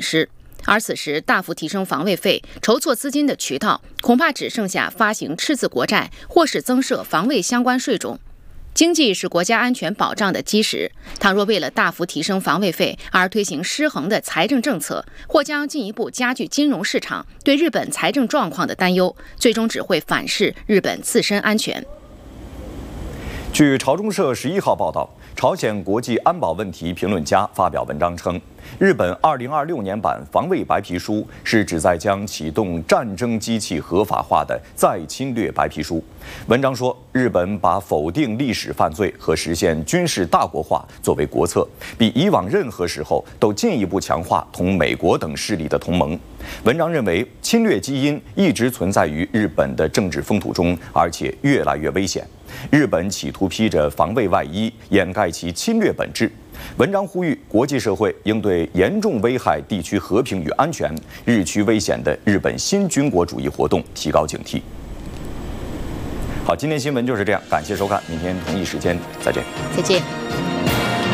损失。而此时大幅提升防卫费、筹措资金的渠道，恐怕只剩下发行赤字国债，或是增设防卫相关税种。经济是国家安全保障的基石，倘若为了大幅提升防卫费而推行失衡的财政政策，或将进一步加剧金融市场对日本财政状况的担忧，最终只会反噬日本自身安全。 据朝中社11号报道，朝鲜国际安保问题评论家发表文章称，日本2026年版防卫白皮书是旨在将启动战争机器合法化的再侵略白皮书。文章说，日本把否定历史犯罪和实现军事大国化作为国策，比以往任何时候都进一步强化同美国等势力的同盟。文章认为，侵略基因一直存在于日本的政治风土中，而且越来越危险。日本企图披着防卫外衣，掩盖其侵略本质。文章呼吁国际社会应对严重危害地区和平与安全、日趋危险的日本新军国主义活动提高警惕。好，今天新闻就是这样，感谢收看，明天同一时间再见。 再见。